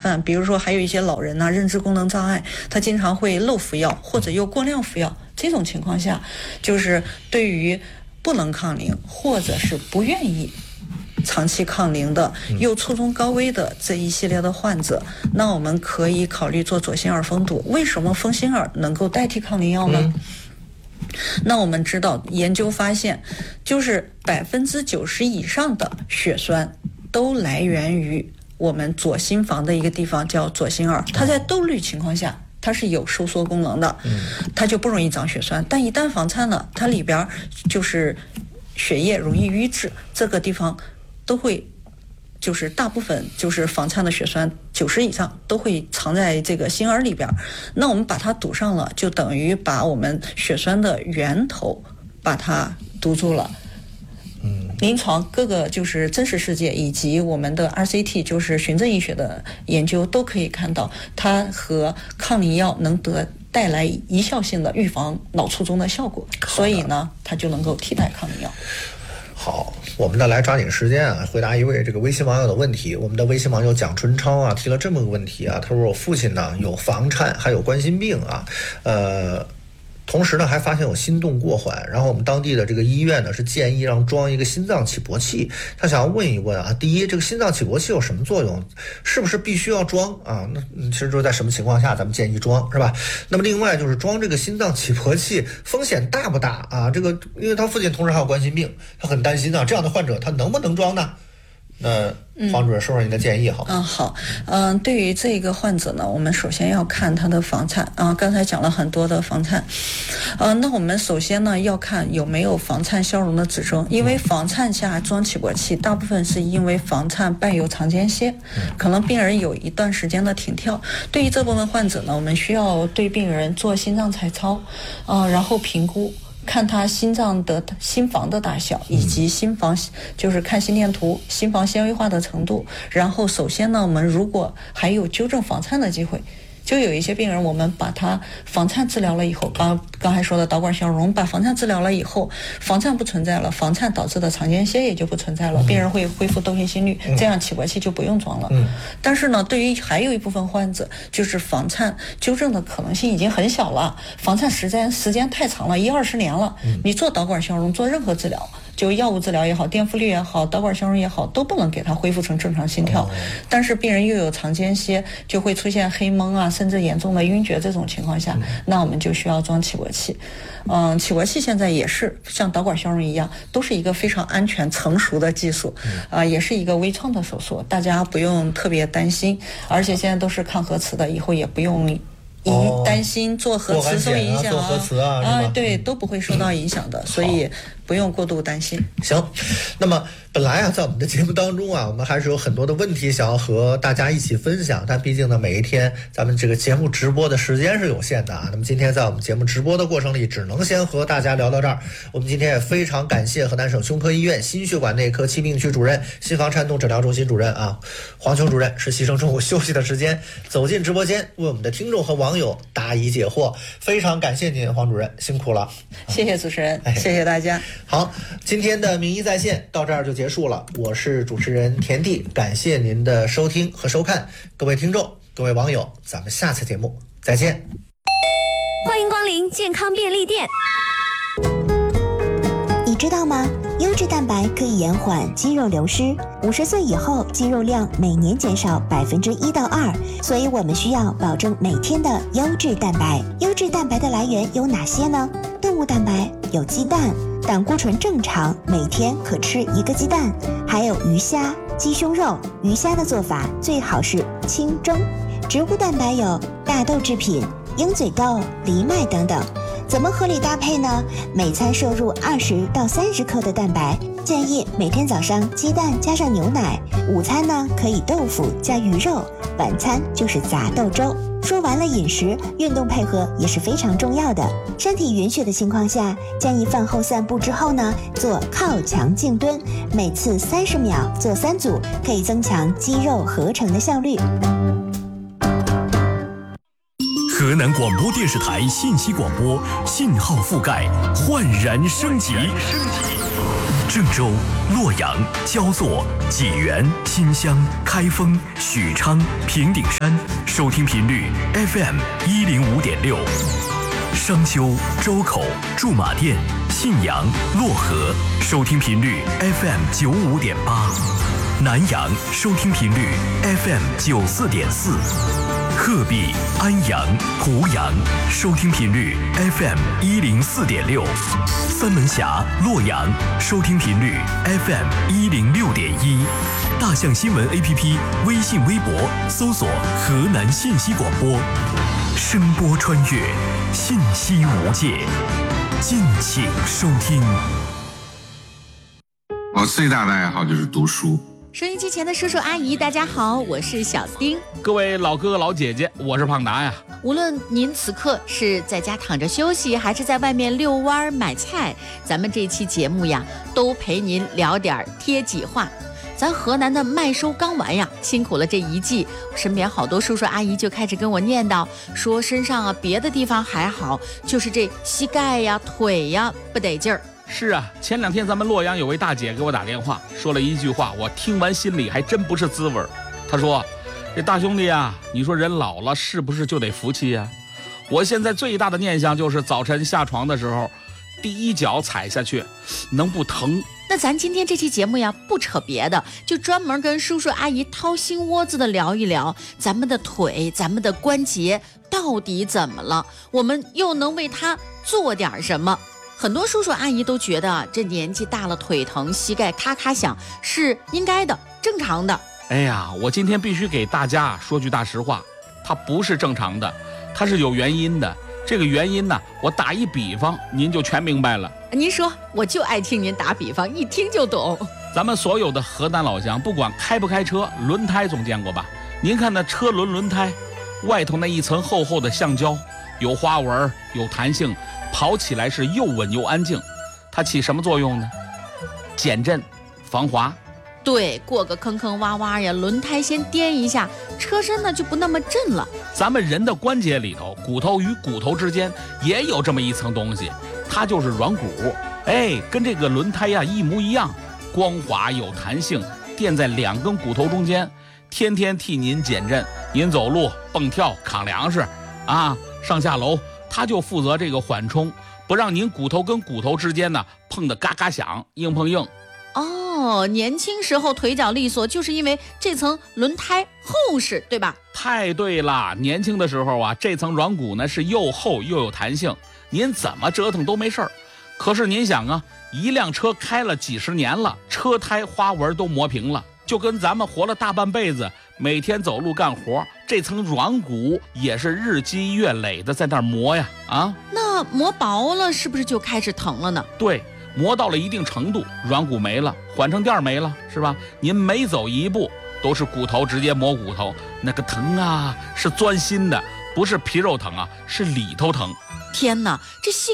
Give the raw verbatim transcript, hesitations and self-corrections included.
饭，比如说还有一些老人呐、啊，认知功能障碍，他经常会漏服药或者又过量服药，这种情况下，就是对于不能抗凝或者是不愿意长期抗凝的又初中高危的这一系列的患者，那我们可以考虑做左心耳封堵。为什么风心耳能够代替抗凝药呢？嗯，那我们知道研究发现，就是百分之九十以上的血栓都来源于我们左心房的一个地方叫左心耳，它在窦滤情况下它是有收缩功能的，它就不容易长血栓。但一旦房颤了，它里边就是血液容易淤滞，这个地方都会就是大部分就是房颤的血栓九十以上都会藏在这个心耳里边，那我们把它堵上了，就等于把我们血栓的源头把它堵住了。嗯，临床各个就是真实世界以及我们的 R C T 就是循证医学的研究都可以看到，它和抗凝药能得带来一效性的预防脑卒中的效果，所以呢它就能够替代抗凝药。 好，我们呢来抓紧时间啊，回答一位这个微信网友的问题。我们的微信网友蒋春超啊提了这么个问题啊，他说我父亲呢有房颤还有冠心病啊，呃同时呢还发现有心动过缓，然后我们当地的这个医院呢是建议让装一个心脏起搏器。他想要问一问啊，第一，这个心脏起搏器有什么作用？是不是必须要装啊？那其实就是在什么情况下咱们建议装，是吧？那么另外就是装这个心脏起搏器风险大不大啊？这个因为他父亲同时还有冠心病，他很担心啊，这样的患者他能不能装呢？那黄主任说说您的建议好。 嗯，好，嗯，对于这个患者呢，我们首先要看他的房颤啊，刚才讲了很多的房颤，呃，那我们首先呢要看有没有房颤消融的指征，因为房颤下装起搏器，大部分是因为房颤伴有肠间歇，可能病人有一段时间的停跳。对于这部分患者呢，我们需要对病人做心脏彩超，啊、呃，然后评估。看他心脏的心房的大小，以及心房就是看心电图心房纤维化的程度。然后首先呢，我们如果还有纠正房颤的机会，就有一些病人我们把他房颤治疗了以后，刚刚才说的导管消融，把房颤治疗了以后，房颤不存在了，房颤导致的肠间歇也就不存在了，病人会恢复窦性心律，这样起搏器就不用装了。嗯，但是呢，对于还有一部分患者，就是房颤纠正的可能性已经很小了，房颤时间时间太长了，一二十年了，你做导管消融做任何治疗，就药物治疗也好，电复律也好，导管消融也好，都不能给他恢复成正常心跳。但是病人又有肠间歇，就会出现黑蒙啊，甚至严重的晕厥，这种情况下，那我们就需要装起搏器。嗯，起搏器现在也是像导管消融一样，都是一个非常安全成熟的技术，啊、呃，也是一个微创的手术，大家不用特别担心。而且现在都是抗核磁的，以后也不用一担心做核磁受影响啊, 啊, 做核磁啊, 啊，对，都不会受到影响的，所以不用过度担心。 行，那么本来啊，在我们的节目当中啊，我们还是有很多的问题想要和大家一起分享，但毕竟呢，每一天咱们这个节目直播的时间是有限的啊。那么今天在我们节目直播的过程里，只能先和大家聊到这儿。我们今天也非常感谢河南省胸科医院心血管内科气病区主任、心房颤动诊疗中心主任啊黄琼主任，是牺牲中午休息的时间走进直播间，为我们的听众和网友答疑解惑。非常感谢您，黄主任，辛苦了。 谢谢主持人，哎、谢谢大家。 好，今天的名医在线到这儿就结束了，我是主持人田地，感谢您的收听和收看，各位听众，各位网友，咱们下次节目再见。 欢迎光临健康便利店。 你知道吗？优质蛋白可以延缓肌肉流失，五十岁以后肌肉量每年减少百分之一到二，所以我们需要保证每天的优质蛋白。优质蛋白的来源有哪些呢？动物蛋白有鸡蛋，胆固醇正常，每天可吃一个鸡蛋，还有鱼虾、鸡胸肉。鱼虾的做法最好是清蒸。植物蛋白有大豆制品、鹰嘴豆、藜麦等等。怎么合理搭配呢？每餐摄入二十到三十克的蛋白，建议每天早上鸡蛋加上牛奶，午餐呢可以豆腐加鱼肉，晚餐就是杂豆粥。说完了饮食，运动配合也是非常重要的。身体允许的情况下，建议饭后散步之后呢，做靠墙静蹲，每次三十秒做三组，可以增强肌肉合成的效率。 河南广播电视台信息广播信号覆盖焕然升级。 郑州、洛阳、焦作、济源、新乡、开封、许昌、平顶山，收听频率 F M 一零五点六；商丘、周口、驻马店、信阳、漯河，收听频率 F M 九五点八；南阳收听频率 F M 九四点四；鹤壁、安阳、湖阳，收听频率 F M 一零四点六；三门峡、洛阳，收听频率 F M 一零六点一；大象新闻 A P P、微信、微博搜索河南信息广播，声波穿越，信息无界，敬请收听。 我最大的爱好就是读书。 收音机前的叔叔阿姨，大家好，我是小丁。 各位老哥哥老姐姐，我是胖达呀。 无论您此刻是在家躺着休息，还是在外面遛弯买菜，咱们这期节目呀，都陪您聊点贴己话。咱河南的麦收刚完呀，辛苦了这一季，身边好多叔叔阿姨就开始跟我念叨，说身上啊别的地方还好，就是这膝盖呀、腿呀不得劲儿。 是啊，前两天咱们洛阳有位大姐给我打电话，说了一句话，我听完心里还真不是滋味。她说：“这大兄弟啊，你说人老了是不是就得服气呀？我现在最大的念想就是早晨下床的时候，第一脚踩下去，能不疼？” 那咱今天这期节目呀，不扯别的，就专门跟叔叔阿姨掏心窝子的聊一聊，咱们的腿、咱们的关节到底怎么了？我们又能为它做点什么？很多叔叔阿姨都觉得这年纪大了腿疼，膝盖咔咔响是应该的，正常的。 哎呀，我今天必须给大家说句大实话，它不是正常的，它是有原因的。这个原因呢，我打一比方，您就全明白了。 您说，我就爱听您打比方，一听就懂。 咱们所有的河南老乡，不管开不开车，轮胎总见过吧？您看那车轮轮胎，外头那一层厚厚的橡胶，有花纹，有弹性，跑起来是又稳又安静。它起什么作用呢？减震、防滑。 对，过个坑坑洼洼呀，轮胎先颠一下，车身呢就不那么震了。 咱们人的关节里头，骨头与骨头之间也有这么一层东西，它就是软骨。哎，跟这个轮胎呀一模一样，光滑有弹性，垫在两根骨头中间，天天替您减震。您走路、蹦跳、扛粮食啊，上下楼，它就负责这个缓冲，不让您骨头跟骨头之间呢碰得嘎嘎响，硬碰硬。 哦，年轻时候腿脚利索，就是因为这层轮胎厚实，对吧？ 太对了，年轻的时候啊，这层软骨呢是又厚又有弹性，您怎么折腾都没事儿。可是您想啊，一辆车开了几十年了，车胎花纹都磨平了，就跟咱们活了大半辈子，每天走路干活，这层软骨也是日积月累的在那儿磨呀啊。 那磨薄了是不是就开始疼了呢？ 对，磨到了一定程度，软骨没了，缓冲垫没了，是吧？您每走一步都是骨头直接磨骨头，那个疼啊，是钻心的，不是皮肉疼啊，是里头疼。 天哪，这膝